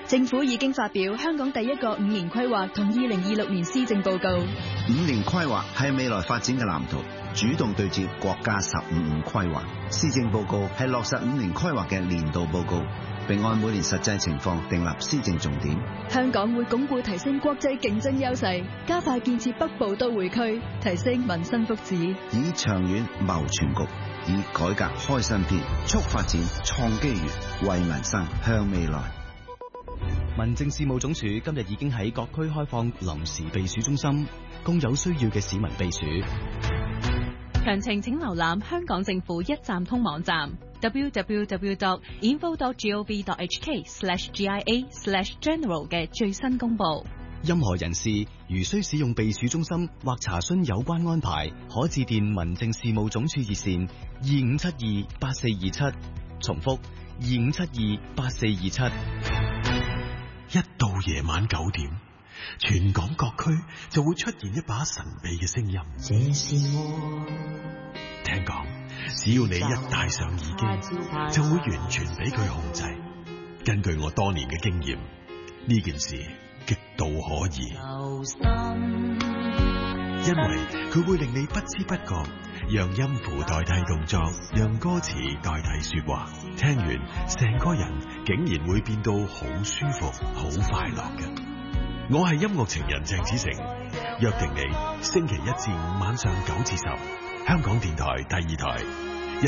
政府已經發表香港第一個5年規劃同2026年施政報告。 5年規劃係未來發展嘅藍圖，主動對接國家15規劃。施政報告係落實5年規劃嘅年度報告，並按每年實際情況訂立施政重點。 香港會鞏固提升國際競爭優勢，加快建設北部都會區，提升民生福祉， 以長遠謀全局，以改革開新篇，促發展創機遇，為民生向未來。 民政事務總署今日已經喺各區開放臨時避暑中心，供有需要嘅市民避暑。 詳情請瀏覽香港政府一站通網站 www.info.gov.hk/GIA/general 嘅最新公佈。 任何人士如需使用避暑中心或查詢有關安排，可致電民政事務總署熱線25728427，重複25728427。 一到夜晚9點，全港各區就會出現一把神秘嘅聲音。這是我。聽講，只要你一戴上耳機，就會完全俾佢控制。根據我多年嘅經驗，呢件事極度可疑，因為佢會令你不知不覺讓音符代替動作，讓歌詞代替說話。聽完，成個人竟然會變到好舒服、好快樂嘅。我係音樂情人鄭子誠，約定你星期1至5晚上9至10，香港電台第2台。